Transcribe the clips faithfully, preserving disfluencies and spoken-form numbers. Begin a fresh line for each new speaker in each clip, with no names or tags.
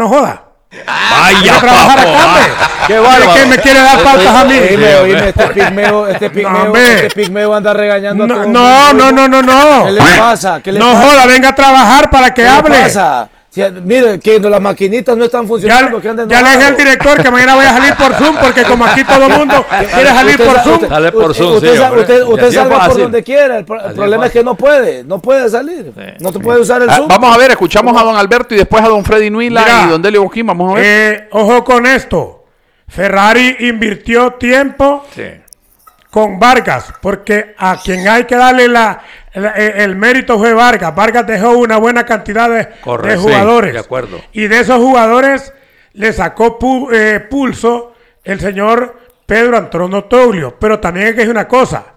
no joda.
Vaya,
a trabajar
papo,
acá, hombre.
qué bárbaro.
¿Qué me quiere dar pautas a mí?
Oíme, oíme, este pigmeo, este pigmeo,
No,
este pigmeo anda regañando
No,
a todo el
no,
mundo.
no, no, no, no.
¿Qué le pasa? ¿Qué le
No
pasa?
joda, venga a trabajar para que
¿Qué
hable.
le pasa? Si, mire, que las maquinitas no están
Ya,
funcionando. que anden
ya le dije al
enojados.
director que mañana voy a salir por Zoom, porque como aquí todo el mundo quiere salir
Usted
por
sa-
Zoom.
usted-
Sale por
usted-
Zoom,
usted
sí,
sa-
hombre.
usted-
Y
usted
así es
salga por
fácil.
donde quiera. El, pro- el
Así es
problema es
fácil.
que no puede, no puede salir.
Sí.
No te puede usar el
Ah,
Zoom.
vamos a ver, escuchamos a don Alberto y después a don Freddy Nuila
Mira,
y don Delio Boquín. Vamos a ver.
Eh, ojo con esto. Ferrari invirtió tiempo
Sí.
con Vargas, porque a quien hay que darle la, la- el, el mérito fue Vargas. Vargas dejó una buena cantidad de,
Correcto,
de
sí,
jugadores.
de acuerdo.
Y de esos jugadores le sacó pu- eh, pulso el señor Pedro Antonio Troglio. Pero también hay que decir una cosa.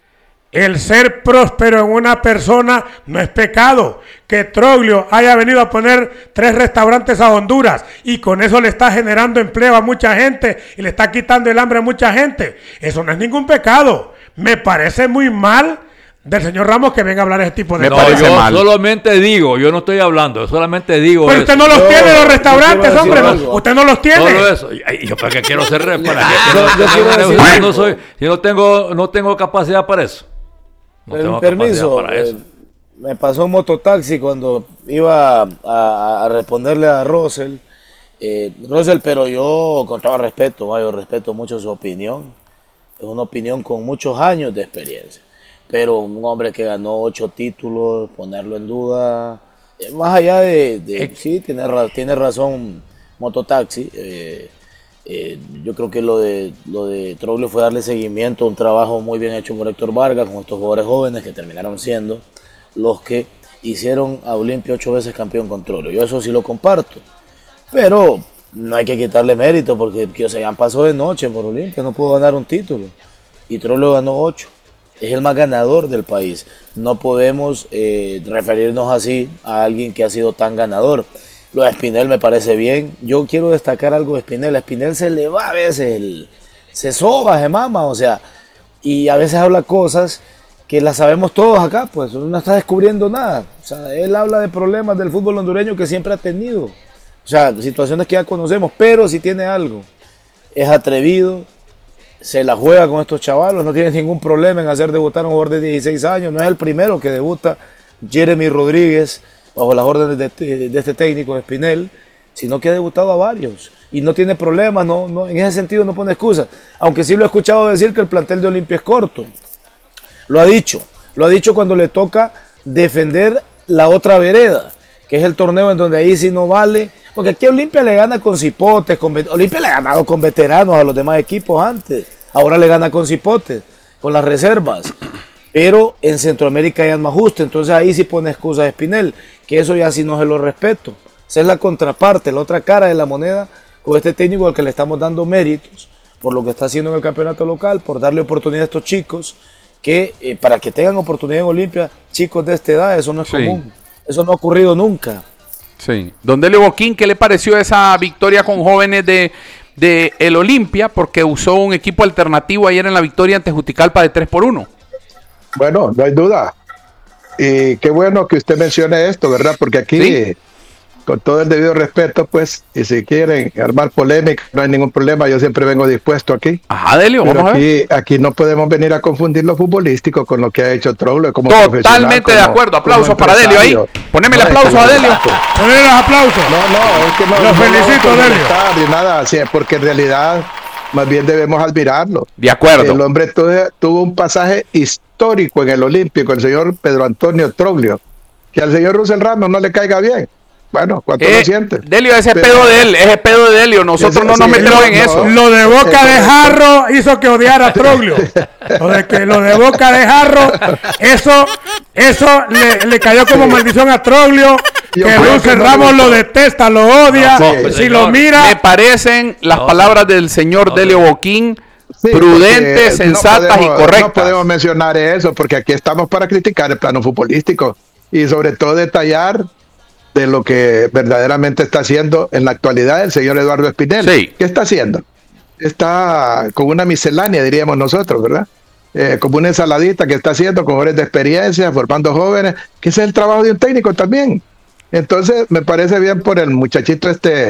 El ser próspero en una persona no es pecado. Que Troglio haya venido a poner tres restaurantes a Honduras y con eso le está generando empleo a mucha gente y le está quitando el hambre a mucha gente. Eso no es ningún pecado. Me parece muy mal del señor Ramos que venga a hablar de ese tipo de
Me
No,
cosas.
parece
yo
mal.
solamente digo, yo no estoy hablando, solamente digo
Pero
eso.
usted no los
Yo-
tiene los
yo
restaurantes,
quiero
hombre.
decir
no-
algo.
usted no los tiene.
Solo eso. Ay, yo para qué quiero ser re- para qué
Yo- yo quiero decir
yo
algo.
no soy, yo no tengo, no tengo capacidad para eso. No
Per-
tengo
permiso,
capacidad para eso.
eh, me pasó un mototaxi cuando iba a, a- a responderle a Russell. Eh, Russell, pero yo con todo respeto, va, yo respeto mucho su opinión. Es una opinión con muchos años de experiencia. Pero un hombre que ganó ocho títulos, ponerlo en duda, eh, más allá de, de- sí, tiene, ra- tiene razón Mototaxi. eh, eh, yo creo que lo de lo de Troglio fue darle seguimiento a un trabajo muy bien hecho por Héctor Vargas con estos jugadores jóvenes que terminaron siendo los que hicieron a Olimpia ocho veces campeón con Troglio. Yo eso sí lo comparto, pero no hay que quitarle mérito porque o sea, ya pasó de noche por Olimpia, no pudo ganar un título y Troglio ganó ocho. Es el más ganador del país. No podemos eh, referirnos así a alguien que ha sido tan ganador. Lo de Espinel me parece bien. Yo quiero destacar algo de Espinel. A Espinel se le va a veces, el, se soba, se mama, o sea, y a veces habla cosas que las sabemos todos acá, pues uno no está descubriendo nada. O sea, él habla de problemas del fútbol hondureño que siempre ha tenido. O sea, situaciones que ya conocemos, pero si tiene algo, es atrevido, se la juega con estos chavalos, no tiene ningún problema en hacer debutar a un jugador de dieciséis años. No es el primero que debuta Jeremy Rodríguez bajo las órdenes de, de este técnico de Espinel, sino que ha debutado a varios y no tiene problemas, no, no, en ese sentido no pone excusas, aunque sí lo he escuchado decir que el plantel de Olimpia es corto. Lo ha dicho, lo ha dicho cuando le toca defender la otra vereda, que es el torneo en donde ahí sí no vale, porque aquí Olimpia le gana con cipotes, con, Olimpia le ha ganado con veteranos a los demás equipos antes, ahora le gana con cipotes, con las reservas. Pero en Centroamérica ya es más justo, entonces ahí sí pone excusas de Espinel, que eso ya sí no se lo respeto. Esa es la contraparte, la otra cara de la moneda con este técnico al que le estamos dando méritos por lo que está haciendo en el campeonato local, por darle oportunidad a estos chicos, que eh, para que tengan oportunidad en Olimpia, chicos de esta edad, eso no es
Sí.
común, eso no ha ocurrido nunca.
Sí. Don Delio Boquín, ¿qué le pareció esa victoria con jóvenes de, de el Olimpia? Porque usó un equipo alternativo ayer en la victoria ante Juticalpa de tres por uno.
Bueno, no hay duda. Y qué bueno que usted mencione esto, ¿verdad? Porque aquí,
Sí.
con todo el debido respeto, pues, y si quieren armar polémica, no hay ningún problema, yo siempre vengo dispuesto aquí.
Ajá, Delio,
Pero
vamos a ver.
aquí, aquí no podemos venir a confundir lo futbolístico con lo que ha hecho Troglio como
Totalmente
profesional,
de
como-
acuerdo.
como
Aplausos para Delio ahí.
empresario.
Poneme el
No,
aplauso
es que
a
no-
Delio.
Poner los aplausos.
No, no, es que no.
Los
no
felicito,
vamos a
Delio.
comentar ni nada así, porque en realidad más bien debemos admirarlo.
De acuerdo.
El hombre tuvo, tuvo un pasaje histórico en el Olímpico, el señor Pedro Antonio Troglio, que al señor Russell Ramos no le caiga bien. Bueno, ¿cuánto
Eh,
lo siente?
Delio, ese
Pero-
pedo de él, ese pedo de Delio. Nosotros
Ese-
no nos
sí,
metemos
no,
en
no.
eso.
Lo de Boca
Es
de
correcto.
Jarro hizo que odiara a Troglio. Lo de que lo de Boca de Jarro, eso, eso le, le cayó como maldición a Troglio.
Yo
Que
creo que
Russell
no
Ramos
le
lo
gustó.
detesta, lo odia.
No,
si
señor.
lo
Me
mira,
parecen las
No,
palabras del señor
no,
Delio
no.
Boquín
Sí,
prudentes,
porque
sensatas
no podemos-
y correctas.
No podemos mencionar eso, porque aquí estamos para criticar el plano futbolístico y sobre todo detallar de lo que verdaderamente está haciendo en la actualidad el señor Eduardo Espinel.
Sí.
¿Qué está haciendo? Está con una miscelánea, diríamos nosotros, ¿verdad? Eh, como una ensaladita que está haciendo con jóvenes de experiencia, formando jóvenes, que ese es el trabajo de un técnico también. Entonces, me parece bien por el muchachito este